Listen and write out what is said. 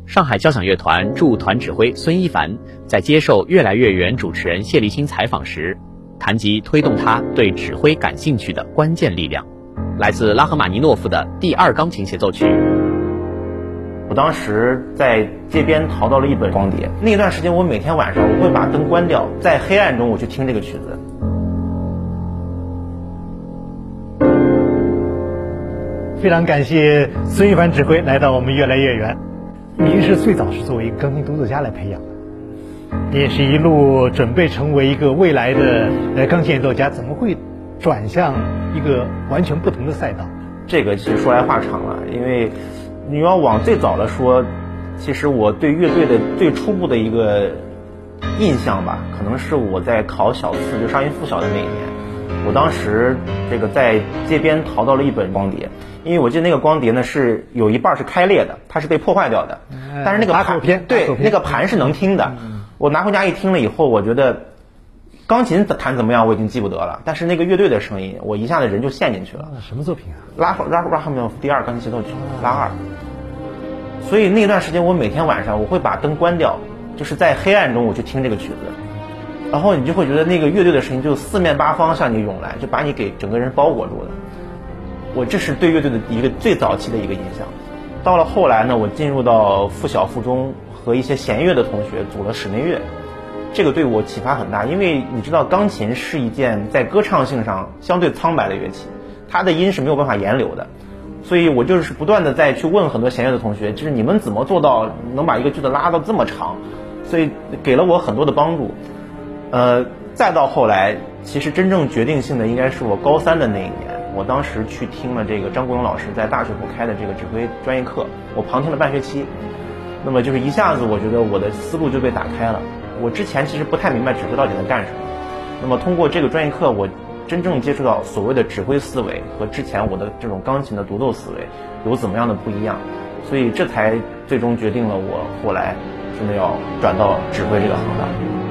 上海交响乐团驻团指挥孙一凡在接受越来越远主持人谢立新采访时，谈及推动他对指挥感兴趣的关键力量，来自拉赫玛尼诺夫的第2钢琴协奏曲。 我当时在街边淘到了一本光碟，那段时间我每天晚上我会把灯关掉，在黑暗中我去听这个曲子。 非常感谢孙一凡指挥来到我们越来越远。您是最早是作为一个钢琴独奏家来培养的，你也是一路准备成为一个未来的钢琴演奏家，怎么会转向一个完全不同的赛道？ 这个其实说来话长了，因为你要往最早的说，其实我对乐队的最初步的一个印象吧，可能是我在考小四，就上音附小的那一年，我当时在街边淘到了一本光碟，因为我记得那个光碟呢是有一半是开裂的，它是被破坏掉的，但是那个盘那个盘是能听的。我拿回家一听了以后，我觉得钢琴弹怎么样我已经记不得了，但是那个乐队的声音，我一下子人就陷进去了。 什么作品啊？ 拉赫玛尼诺夫第2钢琴协奏曲拉2。所以那段时间我每天晚上我会把灯关掉，就是在黑暗中我去听这个曲子，然后你就会觉得那个乐队的声音就四面八方向你涌来，就把你给整个人包裹住了。这是对乐队的一个最早期的一个印象。到了后来呢，我进入到附小附中，和一些弦乐的同学组了室内乐，这个对我启发很大，因为你知道钢琴是一件在歌唱性上相对苍白的乐器，它的音是没有办法言流的，所以我就是不断的在去问很多弦乐的同学，就是你们怎么做到能把一个句子拉到这么长，所以给了我很多的帮助。再到后来，其实真正决定性的应该是我高3的那一年，我当时去听了这个张国荣老师在大学部开的这个指挥专业课，我旁听了半学期，那么就是一下子我觉得我的思路就被打开了。我之前其实不太明白指挥到底在干什么，那么通过这个专业课，我真正接触到所谓的指挥思维和之前我的这种钢琴的独奏思维有怎么样的不一样，所以这才最终决定了我后来真的要转到指挥这个行当。